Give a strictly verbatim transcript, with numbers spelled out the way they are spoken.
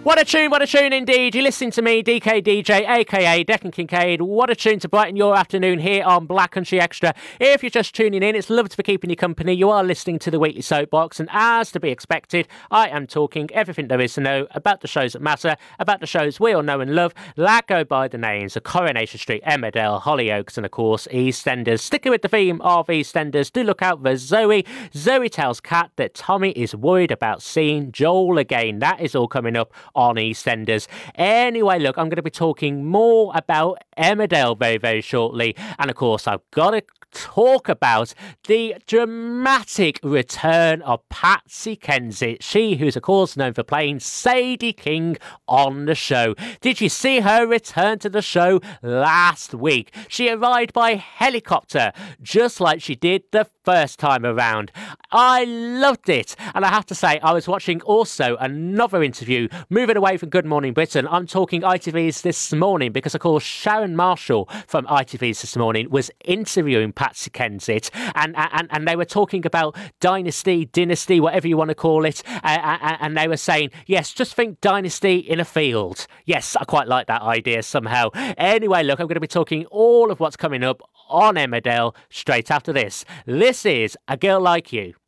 What a tune, what a tune indeed. You're listening to me, D K D J, aka Declan Kincaid. What a tune to brighten your afternoon here on Black Country Extra. If you're just tuning in, it's lovely to be keeping you company. You are listening to the Weekly Soapbox, and as to be expected, I am talking everything there is to know about the shows that matter, about the shows we all know and love, that go by the names of Coronation Street, Emmerdale, Hollyoaks, and of course, EastEnders. Sticking with the theme of EastEnders, do look out for Zoe. Zoe tells Kat that Tommy is worried about seeing Joel again. That is all coming up on EastEnders. Anyway, look, I'm going to be talking more about Emmerdale very, very shortly. And of course, I've got to talk about the dramatic return of Patsy Kensit. She who's, of course, known for playing Sadie King on the show. Did you see her return to the show last week? She arrived by helicopter, just like she did the first time around. I loved it. And I have to say, I was watching also another interview, moving away from Good Morning Britain. I'm talking I T V's This Morning, because, of course, Sharon Marshall from I T V's This Morning was interviewing Patsy Kensit, and, and, and they were talking about Dynasty, Dynasty, whatever you want to call it, uh, and they were saying, yes, just think Dynasty in a field. Yes, I quite like that idea somehow. Anyway, look, I'm going to be talking all of what's coming up on Emmerdale straight after this. This is A Girl Like You.